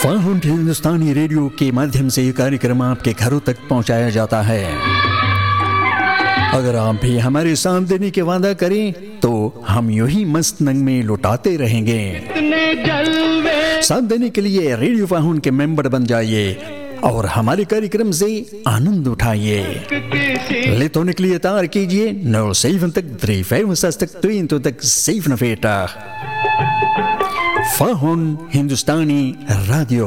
Found हिंदुस्तानी radio के माध्यम से ये कार्यक्रम आपके घरों तक पहुंचाया जाता है। अगर आप भी हमारे साथ देने के वादा करें तो हम यूं ही मस्त नंग में लुटाते रहेंगे। साथ देने के लिए रेडियो फाउंड के मेंबर बन जाइए और हमारे कार्यक्रम से आनंद उठाइए। ले होने के लिए तार कीजिए 07356 फाउंड हिंदुस्तानी रेडियो।